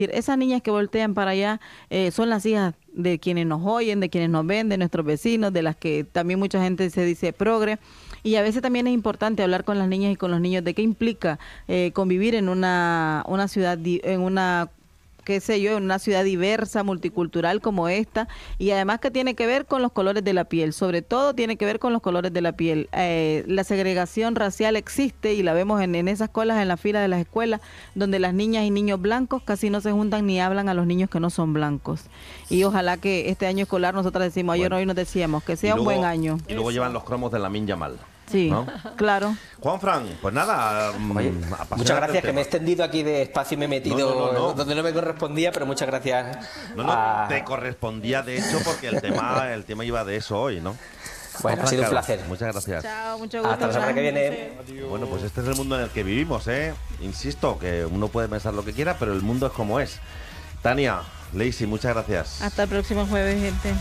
Esas niñas que voltean para allá son las hijas de quienes nos oyen, de quienes nos ven, de nuestros vecinos, de las que también mucha gente se dice progre. Y a veces también es importante hablar con las niñas y con los niños de qué implica convivir en una ciudad, en una, qué sé yo, en una ciudad diversa, multicultural como esta, y además que tiene que ver con los colores de la piel, sobre todo tiene que ver con los colores de la piel. La segregación racial existe y la vemos en esas colas en la fila de las escuelas, donde las niñas y niños blancos casi no se juntan ni hablan a los niños que no son blancos. Y ojalá que este año escolar, nosotras decimos, ayer hoy nos decíamos, que sea un buen año. Y luego llevan los cromos de Lamine Yamal. Sí, ¿no? Claro. Juanfran, pues nada, muchas gracias, que me he extendido aquí de espacio y me he metido donde no me correspondía, pero muchas gracias. No, te correspondía de hecho porque el tema iba de eso hoy, ¿no? Bueno, ha sido un placer. Muchas gracias. Chao, mucho gusto. Hasta la semana que viene. Adiós. Bueno, pues este es el mundo en el que vivimos, ¿eh? Insisto, que uno puede pensar lo que quiera, pero el mundo es como es. Tania, Leisy, muchas gracias. Hasta el próximo jueves, gente.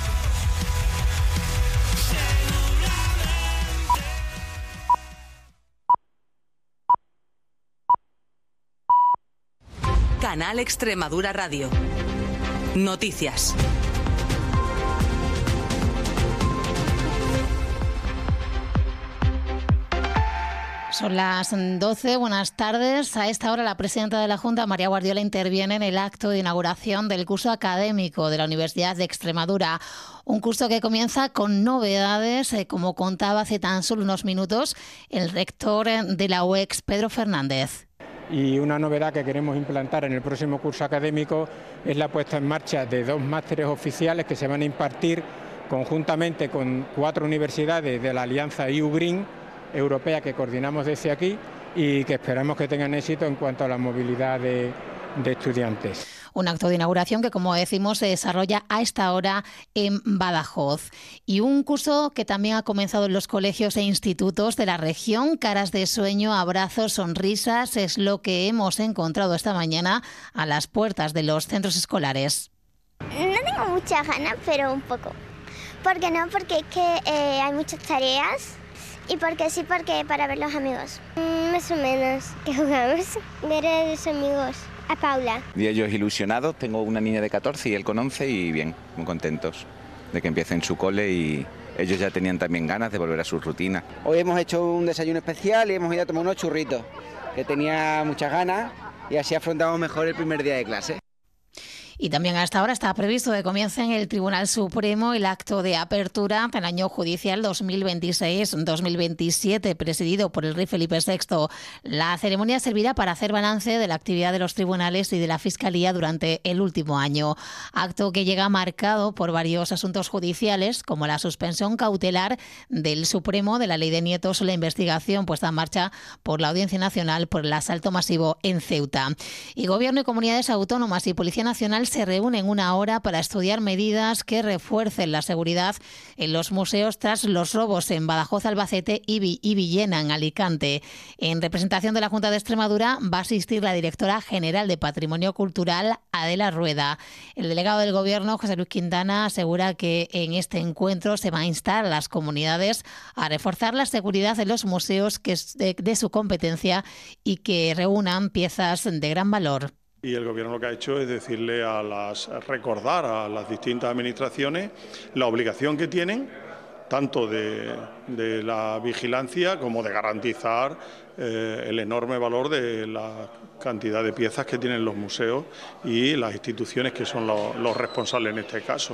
Canal Extremadura Radio. Noticias. Son las 12, buenas tardes. A esta hora la presidenta de la Junta, María Guardiola, interviene en el acto de inauguración del curso académico de la Universidad de Extremadura. Un curso que comienza con novedades, como contaba hace tan solo unos minutos el rector de la UEX, Pedro Fernández. Y una novedad que queremos implantar en el próximo curso académico es la puesta en marcha de 2 másteres oficiales que se van a impartir conjuntamente con 4 universidades de la alianza EU Green europea que coordinamos desde aquí y que esperamos que tengan éxito en cuanto a la movilidad de estudiantes. Un acto de inauguración que, como decimos, se desarrolla a esta hora en Badajoz. Y un curso que también ha comenzado en los colegios e institutos de la región. Caras de sueño, abrazos, sonrisas, es lo que hemos encontrado esta mañana a las puertas de los centros escolares. No tengo muchas ganas, pero un poco. ¿Por qué no? Porque es que hay muchas tareas. Y porque sí, porque para ver los amigos. Más o menos. ¿Qué jugamos? Ver a los amigos. A Paula. Y ellos ilusionados, tengo una niña de 14 y él con 11 y bien, muy contentos de que empiecen su cole y ellos ya tenían también ganas de volver a su rutina. Hoy hemos hecho un desayuno especial y hemos ido a tomar unos churritos, que tenía muchas ganas y así afrontamos mejor el primer día de clase. Y también a esta hora está previsto que comience en el Tribunal Supremo el acto de apertura del año judicial 2026-2027, presidido por el rey Felipe VI. La ceremonia servirá para hacer balance de la actividad de los tribunales y de la Fiscalía durante el último año. Acto que llega marcado por varios asuntos judiciales, como la suspensión cautelar del Supremo de la Ley de Nietos o la investigación puesta en marcha por la Audiencia Nacional por el asalto masivo en Ceuta. Y Gobierno y comunidades autónomas y Policía Nacional se reúnen una hora para estudiar medidas que refuercen la seguridad en los museos tras los robos en Badajoz, Albacete y Villena, en Alicante. En representación de la Junta de Extremadura va a asistir la directora general de Patrimonio Cultural, Adela Rueda. El delegado del Gobierno, José Luis Quintana, asegura que en este encuentro se va a instar a las comunidades a reforzar la seguridad en los museos que es de su competencia y que reúnan piezas de gran valor. Y el Gobierno lo que ha hecho es recordar a las distintas administraciones la obligación que tienen, tanto de la vigilancia como de garantizar el enorme valor de la cantidad de piezas que tienen los museos y las instituciones que son los responsables en este caso.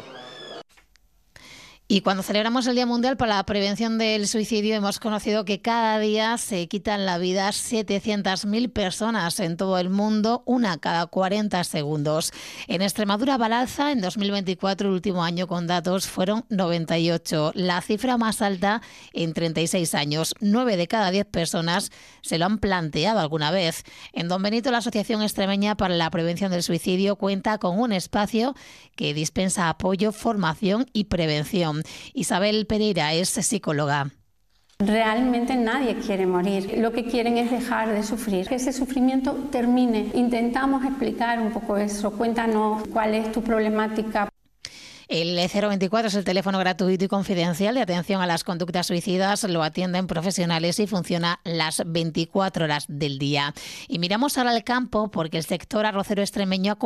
Y cuando celebramos el Día Mundial para la Prevención del Suicidio, hemos conocido que cada día se quitan la vida 700.000 personas en todo el mundo, una cada 40 segundos. En Extremadura va al alza. En 2024, el último año con datos, fueron 98, la cifra más alta en 36 años. 9 de cada 10 personas se lo han planteado alguna vez. En Don Benito, la Asociación Extremeña para la Prevención del Suicidio cuenta con un espacio que dispensa apoyo, formación y prevención. Isabel Pereira es psicóloga. Realmente nadie quiere morir, lo que quieren es dejar de sufrir, que ese sufrimiento termine. Intentamos explicar un poco eso, cuéntanos cuál es tu problemática. El 024 es el teléfono gratuito y confidencial de atención a las conductas suicidas. Lo atienden profesionales y funciona las 24 horas del día. Y miramos ahora al campo porque el sector arrocero extremeño ha